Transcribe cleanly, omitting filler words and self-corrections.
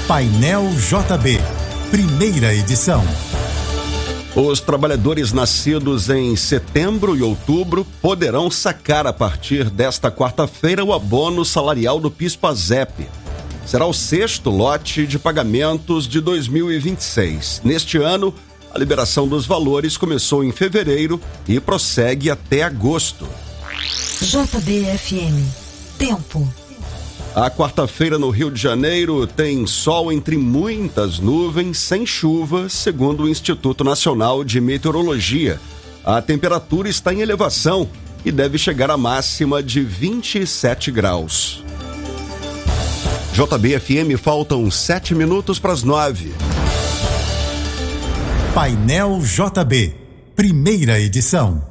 Painel JB, primeira edição. Os trabalhadores nascidos em setembro e outubro poderão sacar a partir desta quarta-feira o abono salarial do PIS/PASEP. Será o sexto lote de pagamentos de 2026. Neste ano, a liberação dos valores começou em fevereiro e prossegue até agosto. JBFM. Tempo. A quarta-feira no Rio de Janeiro tem sol entre muitas nuvens, sem chuva, segundo o Instituto Nacional de Meteorologia. A temperatura está em elevação e deve chegar à máxima de 27 graus. JBFM, faltam 7 minutos para as 9. Painel JB, primeira edição.